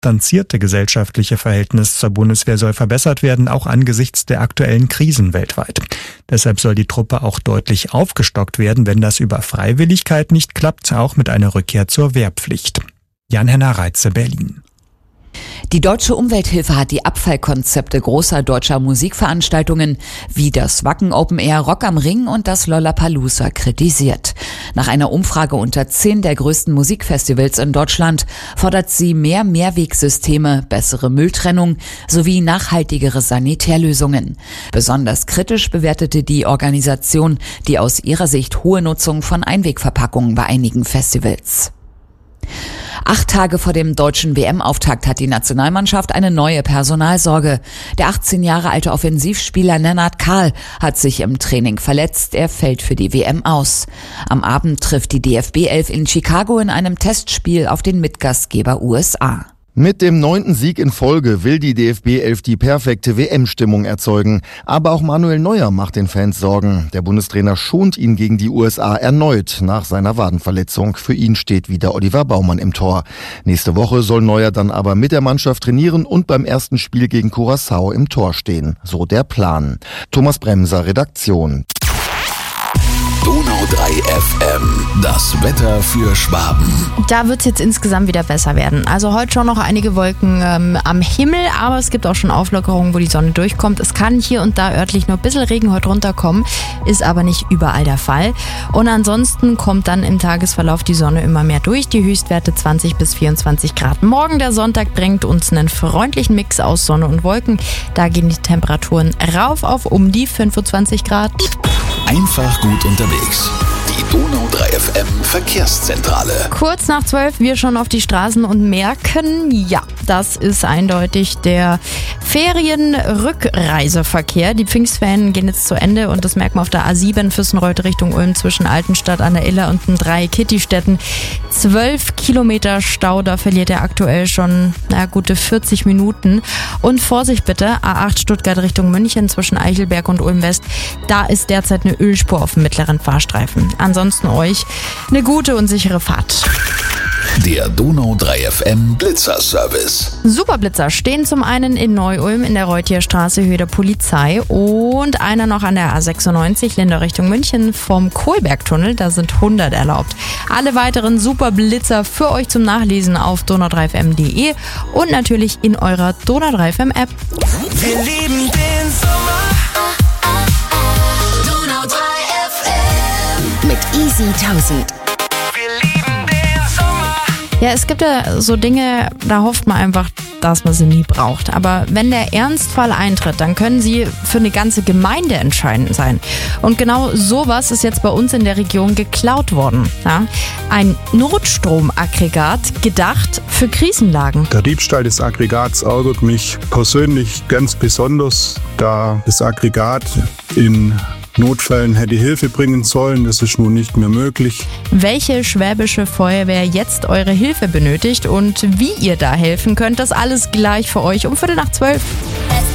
distanzierte gesellschaftliche Verhältnis zur Bundeswehr soll verbessert werden, auch angesichts der aktuellen Krisen weltweit. Deshalb soll die Truppe auch deutlich aufgestockt werden, wenn das über Freiwilligkeit nicht klappt, auch mit einer Rückkehr zur Wehrpflicht. Jan-Henner Reitze, Berlin. Die Deutsche Umwelthilfe hat die Abfallkonzepte großer deutscher Musikveranstaltungen wie das Wacken Open Air, Rock am Ring und das Lollapalooza kritisiert. Nach einer Umfrage unter 10 der größten Musikfestivals in Deutschland fordert sie mehr Mehrwegsysteme, bessere Mülltrennung sowie nachhaltigere Sanitärlösungen. Besonders kritisch bewertete die Organisation die aus ihrer Sicht hohe Nutzung von Einwegverpackungen bei einigen Festivals. 8 Tage vor dem deutschen WM-Auftakt hat die Nationalmannschaft eine neue Personalsorge. Der 18 Jahre alte Offensivspieler Lennart Kahl hat sich im Training verletzt. Er fällt für die WM aus. Am Abend trifft die DFB-11 in Chicago in einem Testspiel auf den Mitgastgeber USA. Mit dem 9. Sieg in Folge will die DFB-11 die perfekte WM-Stimmung erzeugen. Aber auch Manuel Neuer macht den Fans Sorgen. Der Bundestrainer schont ihn gegen die USA erneut nach seiner Wadenverletzung. Für ihn steht wieder Oliver Baumann im Tor. Nächste Woche soll Neuer dann aber mit der Mannschaft trainieren und beim ersten Spiel gegen Curaçao im Tor stehen. So der Plan. Thomas Bremser, Redaktion. Donau 3 FM, das Wetter für Schwaben. Da wird es jetzt insgesamt wieder besser werden. Also heute schon noch einige Wolken am Himmel, aber es gibt auch schon Auflockerungen, wo die Sonne durchkommt. Es kann hier und da örtlich nur ein bisschen Regen heute runterkommen, ist aber nicht überall der Fall. Und ansonsten kommt dann im Tagesverlauf die Sonne immer mehr durch. Die Höchstwerte 20 bis 24 Grad. Morgen, der Sonntag, bringt uns einen freundlichen Mix aus Sonne und Wolken. Da gehen die Temperaturen rauf auf um die 25 Grad. Einfach gut unterwegs. Die Donau 3 FM Verkehrszentrale. Kurz nach 12 wir schon auf die Straßen und merken, ja, das ist eindeutig der Ferienrückreiseverkehr. Die Pfingstferien gehen jetzt zu Ende und das merkt man auf der A7 Füssenreuth Richtung Ulm zwischen Altenstadt an der Iller und den 3 Kittistädten. 12 Kilometer Stau, da verliert er aktuell schon gute 40 Minuten. Und Vorsicht bitte, A8 Stuttgart Richtung München zwischen Eichelberg und Ulm West. Da ist derzeit eine Ölspur auf dem mittleren Fahrstreifen. Ansonsten euch eine gute und sichere Fahrt. Der Donau 3 FM Blitzerservice. Superblitzer stehen zum einen in Neu-Ulm in der Reutierstraße Höhe der Polizei und einer noch an der A96 Lindau Richtung München vom Kohlbergtunnel. Da sind 100 erlaubt. Alle weiteren Superblitzer für euch zum Nachlesen auf donau3fm.de und natürlich in eurer Donau 3 FM App. Wir lieben den Sommer. Donau 3 FM. Mit Easy 1000. Ja, es gibt ja so Dinge, da hofft man einfach, dass man sie nie braucht. Aber wenn der Ernstfall eintritt, dann können sie für eine ganze Gemeinde entscheidend sein. Und genau sowas ist jetzt bei uns in der Region geklaut worden. Ja? Ein Notstromaggregat, gedacht für Krisenlagen. Der Diebstahl des Aggregats ärgert mich persönlich ganz besonders, da das Aggregat in Notfällen hätte Hilfe bringen sollen. Das ist nun nicht mehr möglich. Welche schwäbische Feuerwehr jetzt eure Hilfe benötigt und wie ihr da helfen könnt, das alles gleich für euch um 11:45.